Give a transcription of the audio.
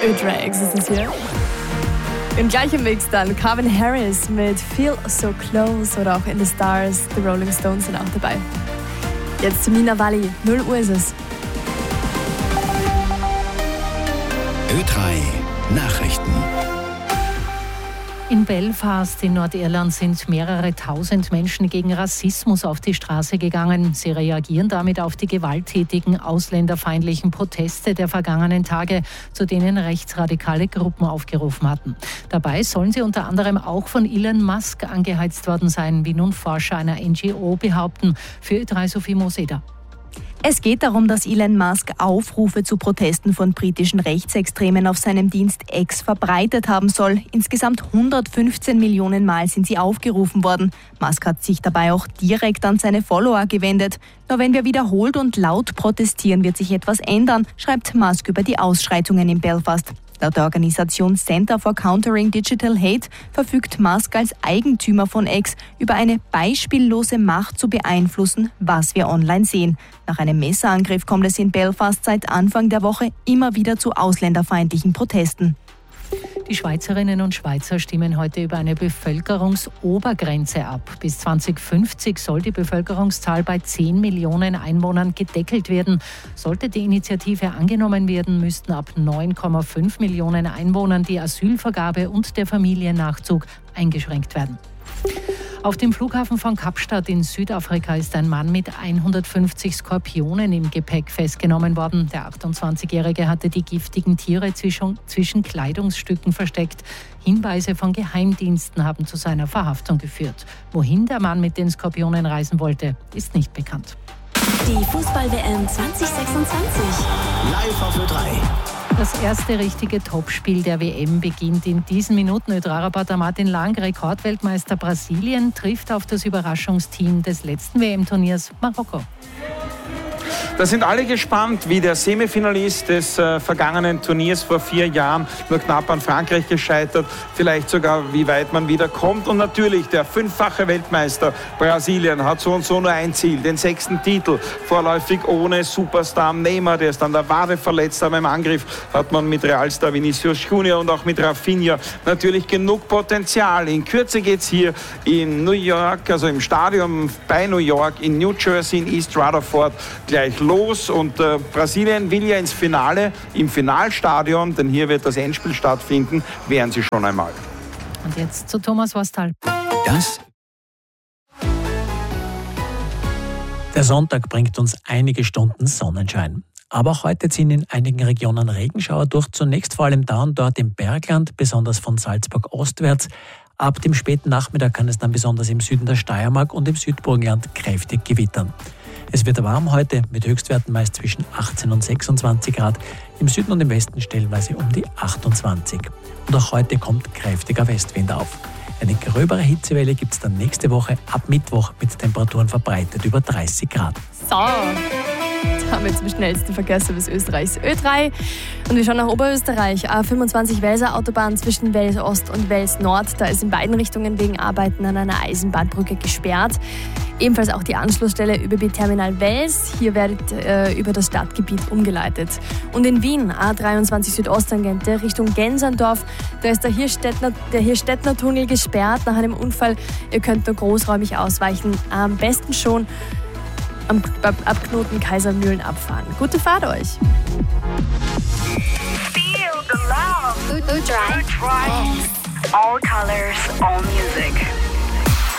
Ö-Drags ist es hier. Im gleichen Mix dann Calvin Harris mit Feel So Close oder auch In The Stars. The Rolling Stones sind auch dabei. Jetzt zu Nina Walli. 0 Uhr ist es. Ö3 Nachrichten. In Belfast in Nordirland sind mehrere tausend Menschen gegen Rassismus auf die Straße gegangen. Sie reagieren damit auf die gewalttätigen, ausländerfeindlichen Proteste der vergangenen Tage, zu denen rechtsradikale Gruppen aufgerufen hatten. Dabei sollen sie unter anderem auch von Elon Musk angeheizt worden sein, wie nun Forscher einer NGO behaupten. Für Ö3 Sophie Moseder. Es geht darum, dass Elon Musk Aufrufe zu Protesten von britischen Rechtsextremen auf seinem Dienst X verbreitet haben soll. Insgesamt 115 Millionen Mal sind sie aufgerufen worden. Musk hat sich dabei auch direkt an seine Follower gewendet. Nur wenn wir wiederholt und laut protestieren, wird sich etwas ändern, schreibt Musk über die Ausschreitungen in Belfast. Laut der Organisation Center for Countering Digital Hate verfügt Musk als Eigentümer von X über eine beispiellose Macht zu beeinflussen, was wir online sehen. Nach einem Messerangriff kommt es in Belfast seit Anfang der Woche immer wieder zu ausländerfeindlichen Protesten. Die Schweizerinnen und Schweizer stimmen heute über eine Bevölkerungsobergrenze ab. Bis 2050 soll die Bevölkerungszahl bei 10 Millionen Einwohnern gedeckelt werden. Sollte die Initiative angenommen werden, müssten ab 9,5 Millionen Einwohnern die Asylvergabe und der Familiennachzug eingeschränkt werden. Auf dem Flughafen von Kapstadt in Südafrika ist ein Mann mit 150 Skorpionen im Gepäck festgenommen worden. Der 28-Jährige hatte die giftigen Tiere zwischen Kleidungsstücken versteckt. Hinweise von Geheimdiensten haben zu seiner Verhaftung geführt. Wohin der Mann mit den Skorpionen reisen wollte, ist nicht bekannt. Die Fußball-WM 2026. Live auf Ö3. Das erste richtige Topspiel der WM beginnt in diesen Minuten. Ö3-Reporter Martin Lang, Rekordweltmeister Brasilien, trifft auf das Überraschungsteam des letzten WM-Turniers Marokko. Da sind alle gespannt, wie der Semifinalist des vergangenen Turniers vor 4 Jahren nur knapp an Frankreich gescheitert, vielleicht sogar wie weit man wieder kommt. Und natürlich der 5-fache Weltmeister Brasilien hat so und so nur ein Ziel, den 6. Titel, vorläufig ohne Superstar Neymar, der ist an der Wade verletzt, aber im Angriff hat man mit Realstar Vinicius Junior und auch mit Rafinha natürlich genug Potenzial. In Kürze geht es hier in New York, also im Stadion bei New York, in New Jersey, in East Rutherford gleich los und Brasilien will ja ins Finale, im Finalstadion, denn hier wird das Endspiel stattfinden, wären sie schon einmal. Und jetzt zu Thomas Wastal. Der Sonntag bringt uns einige Stunden Sonnenschein. Aber auch heute ziehen in einigen Regionen Regenschauer durch, zunächst vor allem da und dort im Bergland, besonders von Salzburg ostwärts. Ab dem späten Nachmittag kann es dann besonders im Süden der Steiermark und im Südburgenland kräftig gewittern. Es wird warm heute mit Höchstwerten meist zwischen 18 und 26 Grad, im Süden und im Westen stellenweise um die 28. Und auch heute kommt kräftiger Westwind auf. Eine gröbere Hitzewelle gibt es dann nächste Woche ab Mittwoch mit Temperaturen verbreitet über 30 Grad. So, damit zum schnellsten Verkehrsservice Österreichs Ö3. Und wir schauen nach Oberösterreich. A25 Welser Autobahn zwischen Wels Ost und Wels Nord. Da ist in beiden Richtungen wegen Arbeiten an einer Eisenbahnbrücke gesperrt. Ebenfalls auch die Anschlussstelle ÖBB Terminal Wels. Hier wird über das Stadtgebiet umgeleitet. Und in Wien, A23 Südosttangente Richtung Gensandorf, da ist der Hirstettner Tunnel gesperrt nach einem Unfall. Ihr könnt nur großräumig ausweichen. Am besten schon ab Knoten Kaisermühlen abfahren. Gute Fahrt euch! Feel the love. Ö3. All colors, all music.